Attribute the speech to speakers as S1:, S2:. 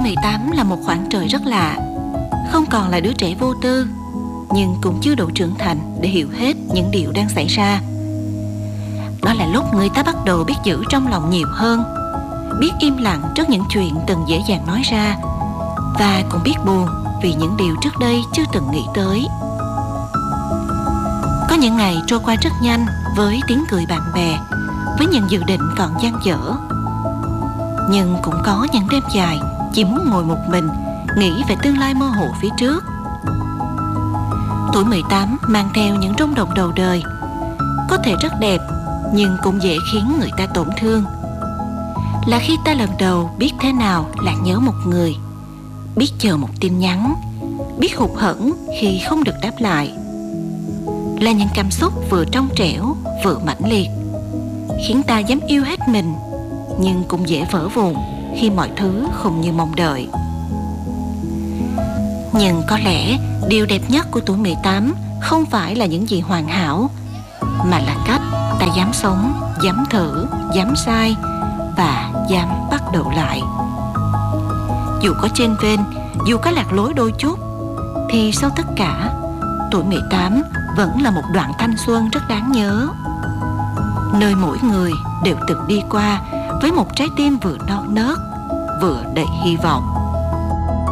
S1: Tuổi 18 là một khoảng trời rất lạ. Không còn là đứa trẻ vô tư, nhưng cũng chưa đủ trưởng thành để hiểu hết những điều đang xảy ra. Đó là lúc người ta bắt đầu biết giữ trong lòng nhiều hơn, biết im lặng trước những chuyện từng dễ dàng nói ra, và cũng biết buồn vì những điều trước đây chưa từng nghĩ tới. Có những ngày trôi qua rất nhanh với tiếng cười bạn bè, với những dự định còn dang dở. Nhưng cũng có những đêm dài chỉ muốn ngồi một mình, nghĩ về tương lai mơ hồ phía trước. Tuổi 18 mang theo những rung động đầu đời, có thể rất đẹp nhưng cũng dễ khiến người ta tổn thương. Là khi ta lần đầu biết thế nào là nhớ một người, biết chờ một tin nhắn, biết hụt hẫng khi không được đáp lại. Là những cảm xúc vừa trong trẻo vừa mãnh liệt, khiến ta dám yêu hết mình, nhưng cũng dễ vỡ vụn khi mọi thứ không như mong đợi. Nhưng có lẽ điều đẹp nhất của tuổi 18 không phải là những gì hoàn hảo, mà là cách ta dám sống, dám thử, dám sai và dám bắt đầu lại. Dù có chênh vênh, dù có lạc lối đôi chút, thì sau tất cả, tuổi 18 vẫn là một đoạn thanh xuân rất đáng nhớ, nơi mỗi người đều từng đi qua với một trái tim vừa non nớt, vừa đầy hy vọng.